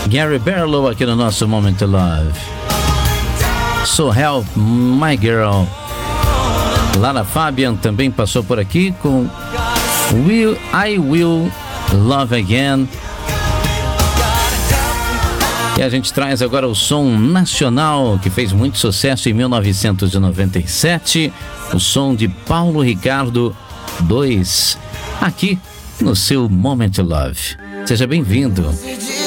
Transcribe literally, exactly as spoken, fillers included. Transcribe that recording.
Gary Barlow aqui no nosso Moment to Love. So Help My Girl. Lara Fabian também passou por aqui com Will, I Will Love Again. E a gente traz agora o som nacional que fez muito sucesso em mil novecentos e noventa e sete, o som de Paulo Ricardo dois, aqui no seu Moment to Love. Seja bem-vindo.